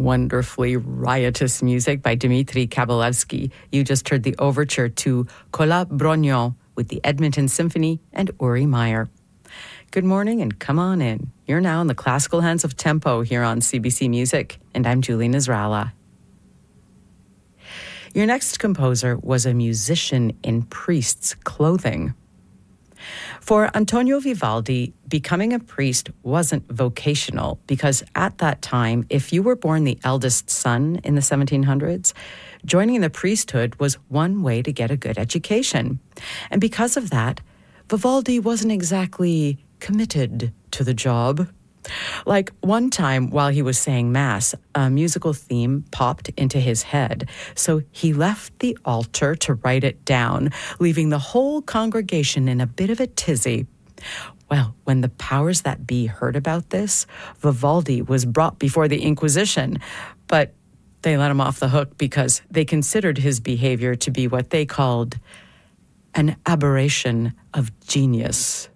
Wonderfully riotous music by Dmitri Kabalevsky. You just heard the overture to Kola Brognon with the Edmonton Symphony and Uri Meyer. Good morning and come on in. You're now in the classical hands of tempo here on CBC Music, and I'm Julie Nasrallah. Your next composer was a musician in priest's clothing. For Antonio Vivaldi, becoming a priest wasn't vocational because at that time, if you were born the eldest son in the 1700s, joining the priesthood was one way to get a good education. And because of that, Vivaldi wasn't exactly committed to the job. Like one time while he was saying Mass, a musical theme popped into his head. So he left the altar to write it down, leaving the whole congregation in a bit of a tizzy. Well, when the powers that be heard about this, Vivaldi was brought before the Inquisition. But they let him off the hook because they considered his behavior to be what they called an aberration of genius.